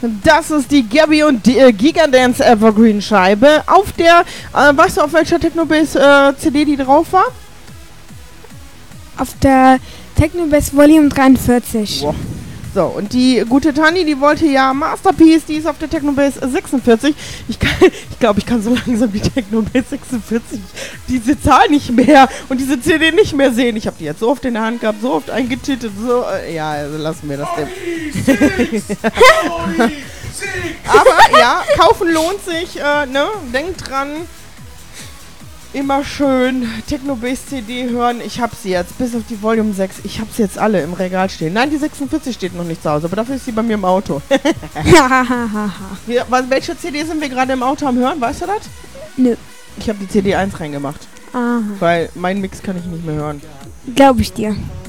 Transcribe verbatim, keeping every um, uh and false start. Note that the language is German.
Das ist die Gabby und die, äh, Gigadance Evergreen Scheibe. Auf der, äh, weißt du, auf welcher Technobase äh, C D die drauf war? Auf der Technobase Volume dreiundvierzig. Boah. So, und die gute Tani, die wollte ja Masterpiece, die ist auf der Technobase sechsundvierzig. Ich glaube, ich, glaub, ich kann so langsam die Technobase sechsundvierzig, diese Zahl nicht mehr und diese C D nicht mehr sehen. Ich habe die jetzt so oft in der Hand gehabt, so oft eingetitelt, so, äh, ja, also lassen wir das denn. Aber ja, kaufen lohnt sich, äh, ne, denkt dran. Immer schön Technobase C D hören. Ich hab sie jetzt, bis auf die Volume sechs. Ich hab sie jetzt alle im Regal stehen. Nein, die sechsundvierzig steht noch nicht zu Hause, aber dafür ist sie bei mir im Auto. wir, was, welche C D sind wir gerade im Auto am Hören? Weißt du das? Nö. Ich habe die C D eins reingemacht. Aha. Weil mein Mix kann ich nicht mehr hören. Glaube ich dir.